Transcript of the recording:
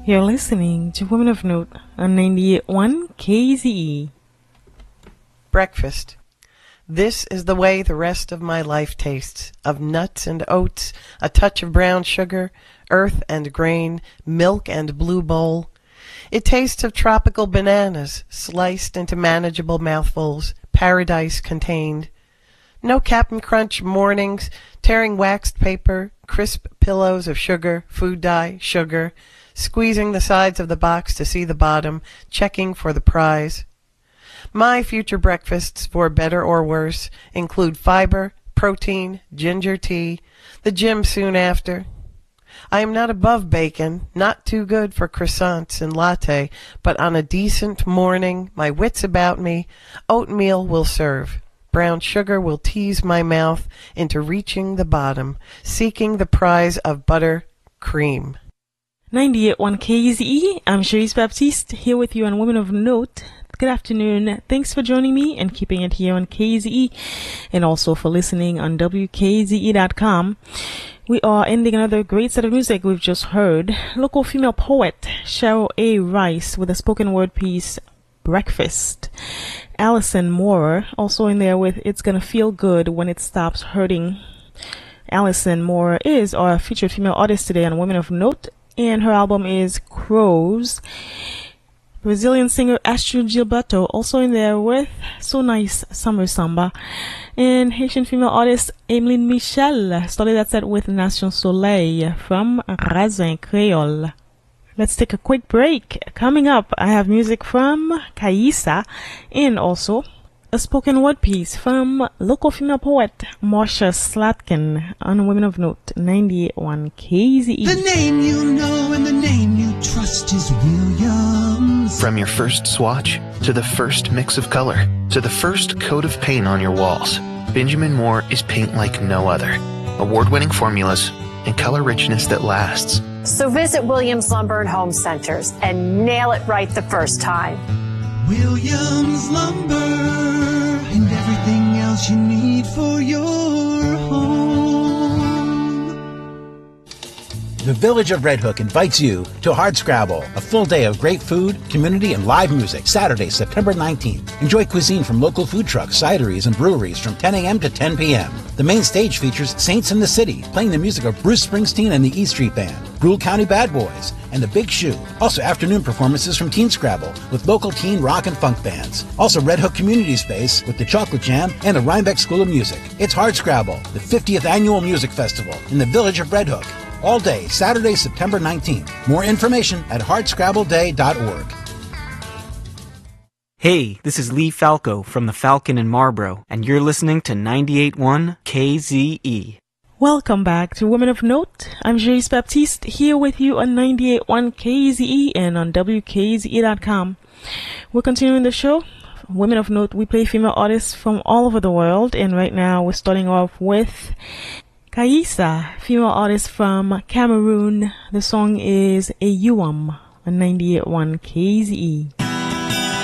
You're listening to Women of Note on 98.1 KZE. Breakfast. This is the way the rest of my life tastes, of nuts and oats, a touch of brown sugar, earth and grain, milk and blue bowl. It tastes of tropical bananas, sliced into manageable mouthfuls, paradise contained. No Cap'n Crunch mornings, tearing waxed paper, crisp pillows of sugar, food dye, sugar, squeezing the sides of the box to see the bottom, checking for the prize. My future breakfasts, for better or worse, include fiber, protein, ginger tea, the gym soon after. I am not above bacon, not too good for croissants and latte, but on a decent morning, my wits about me, oatmeal will serve. Brown sugar will tease my mouth into reaching the bottom, seeking the prize of butter cream. 98.1 KZE, I'm Cherise Baptiste, here with you on Women of Note. Good afternoon. Thanks for joining me and keeping it here on KZE, and also for listening on WKZE.com. We are ending another great set of music we've just heard. Local female poet Cheryl A. Rice with a spoken word piece, Breakfast. Alison Moore also in there with It's Gonna Feel Good When It Stops Hurting. Alison Moore is our featured female artist today on Women of Note, and her album is Crows. Brazilian singer Astrid Gilberto also in there with So Nice Summer Samba. And Haitian female artist Emeline Michel started that set with Nation Soleil from Raisin Creole. Let's take a quick break. Coming up, I have music from Kaisa and also a spoken word piece from local female poet Marsha Slatkin on Women of Note 98.1 KZE. The name you know and the name you trust is Williams. From your first swatch to the first mix of color to the first coat of paint on your walls, Benjamin Moore is paint like no other. Award-winning formulas and color richness that lasts. So visit Williams Lumber and Home Centers and nail it right the first time. Williams Lumber and everything else you need for your home. The Village of Red Hook invites you to Hardscrabble, a full day of great food, community, and live music, Saturday, September 19th. Enjoy cuisine from local food trucks, cideries, and breweries from 10 a.m. to 10 p.m. The main stage features Saints in the City, playing the music of Bruce Springsteen and the E Street Band, Brule County Bad Boys, and The Big Shoe. Also afternoon performances from Teen Scrabble with local teen rock and funk bands. Also Red Hook Community Space with the Chocolate Jam and the Rhinebeck School of Music. It's Hardscrabble, the 50th Annual Music Festival in the Village of Red Hook. All day, Saturday, September 19th. More information at hardscrabbleday.org. Hey, this is Lee Falco from the Falcon in Marlboro, and you're listening to 98.1 KZE. Welcome back to Women of Note. I'm Cherise Baptiste here with you on 98.1 KZE and on WKZE.com. We're continuing the show. Women of Note, we play female artists from all over the world, and right now we're starting off with Kaisa, female artist from Cameroon. The song is A Yuam on 98.1 KZE.